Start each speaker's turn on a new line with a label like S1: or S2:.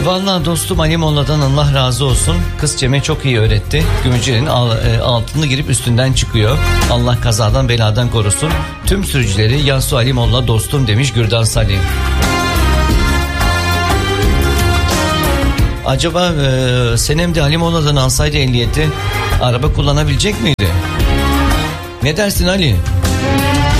S1: Vallahi dostum Ali Molla'dan Allah razı olsun. Kız Cem'e çok iyi öğretti. Gümücenin altını girip üstünden çıkıyor. Allah kazadan beladan korusun. Tüm sürücüleri Yansu Ali Molla dostum demiş Gürdan Salim. Acaba Senem de Ali Molla'dan alsaydı ehliyeti araba kullanabilecek miydi? Ne dersin Ali?